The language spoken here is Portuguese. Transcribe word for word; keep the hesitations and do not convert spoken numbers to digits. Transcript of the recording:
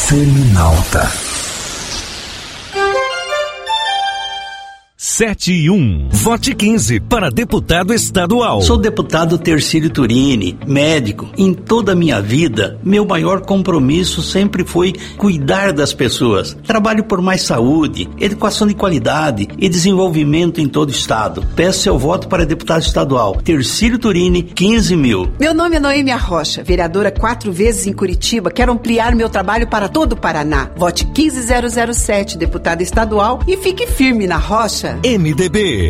Seminalta. sete e um. Vote quinze para deputado estadual. Sou deputado Tercílio Turini, médico. Em toda a minha vida, meu maior compromisso sempre foi cuidar das pessoas. Trabalho por mais saúde, educação de qualidade e desenvolvimento em todo o estado. Peço seu voto para deputado estadual. Tercílio Turini, quinze mil. Meu nome é Noêmia Rocha, vereadora quatro vezes em Curitiba. Quero ampliar meu trabalho para todo o Paraná. Vote quinze mil sete, deputada estadual, e fique firme na rocha. M D B.